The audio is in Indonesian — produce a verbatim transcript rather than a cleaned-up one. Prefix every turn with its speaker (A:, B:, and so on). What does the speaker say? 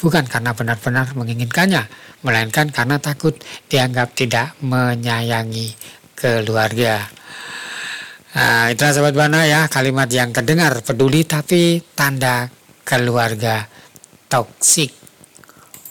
A: bukan karena benar-benar menginginkannya, melainkan karena takut dianggap tidak menyayangi keluarga. Nah, itulah Sobat Buana ya, kalimat yang terdengar peduli tapi tanda keluarga toksik.